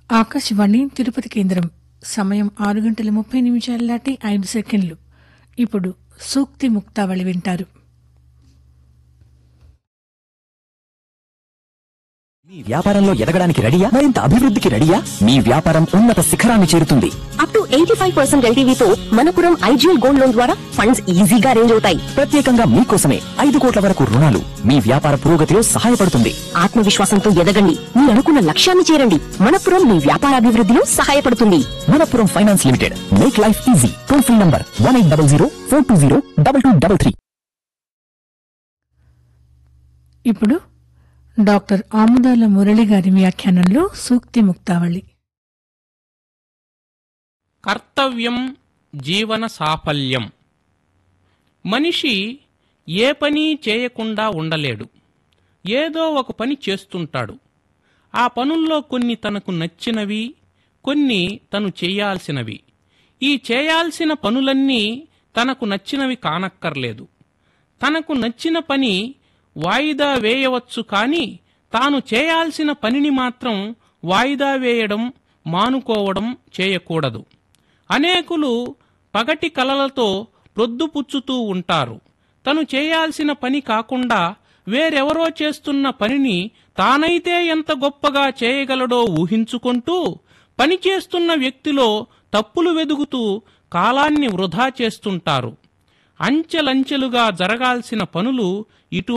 ఆకాశవాణి తిరుపతి కేంద్రం. సమయం 6:30 దాటి 5 సెకండ్లు. ఇప్పుడు సూక్తి ముక్తావళి వింటారు. మీ వ్యాపారంలో ఎదగడానికి రెడీయా? మరింత అభివృద్ధికి రెడీయా? మీ వ్యాపారం ఉన్నత శిఖరాన్ని చేరుతుంది. Up to 85% ఎల్టీవీతో Manappuram IGL gold loan ద్వారా ఫండ్స్ ఈజీగా అరేంజ్ అవుతాయి. ప్రత్యేకంగా మీకోసమే 5 కోట్ల వరకు రుణాలు మీ వ్యాపార పురోగతిలో సహాయపడుతుంది. ఆత్మవిశ్వాసంతో ఎదగండి, మీరు అనుకున్న లక్ష్యాన్ని చేరండి. మనపురం మీ వ్యాపార అభివృద్ధిలో సహాయపడుతుంది. Manappuram finance limited, make life easy. Toll free number 1800-420-2233. ఇప్పుడు డాక్టర్ ఆముదాల మురళి గారి వ్యాఖ్యానంలో సూక్తి ముక్తావళి. కర్తవ్యం జీవన సాఫల్యం. మనిషి ఏ పని చేయకుండా ఉండలేడు. ఏదో ఒక పని చేస్తుంటాడు. ఆ పనుల్లో కొన్ని తనకు నచ్చినవి, కొన్ని తను చేయాల్సినవి. ఈ చేయాల్సిన పనులన్నీ తనకు నచ్చినవి కానక్కర్లేదు. తనకు నచ్చిన పని వాయిదా వేయవచ్చు, కానీ తాను చేయాల్సిన పనిని మాత్రం వాయిదా వేయడం, మానుకోవడం చేయకూడదు. అనేకులు పగటి కలలతో ప్రొద్దుపుచ్చుతూ ఉంటారు. తను చేయాల్సిన పని కాకుండా వేరెవరో చేస్తున్న పనిని తానైతే ఎంత గొప్పగా చేయగలడో ఊహించుకుంటూ పనిచేస్తున్న వ్యక్తిలో తప్పులు వెదుగుతూ కాలాన్ని వృధా చేస్తుంటారు. అంచెలంచెలుగా జరగాల్సిన పనులు ఇటు